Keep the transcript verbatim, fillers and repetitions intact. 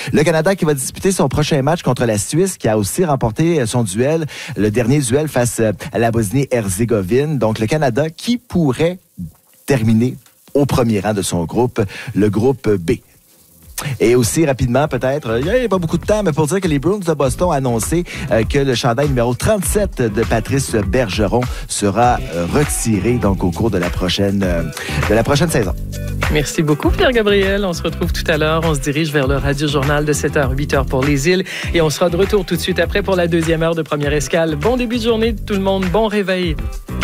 Le Canada qui va disputer son prochain match contre la Suisse, qui a aussi remporté son duel, le dernier duel face à la Bosnie-Herzégovine. Donc, le Canada qui pourrait terminer au premier rang de son groupe, le groupe B. Et aussi, rapidement, peut-être, il n'y a pas beaucoup de temps, mais pour dire que les Bruins de Boston ont annoncé euh, que le chandail numéro trente-sept de Patrice Bergeron sera euh, retiré donc au cours de la prochaine, euh, de la prochaine saison. Merci beaucoup, Pierre-Gabriel. On se retrouve tout à l'heure. On se dirige vers le Radio-Journal de sept heures, huit heures pour les îles. Et on sera de retour tout de suite après pour la deuxième heure de Première Escale. Bon début de journée, tout le monde. Bon réveil.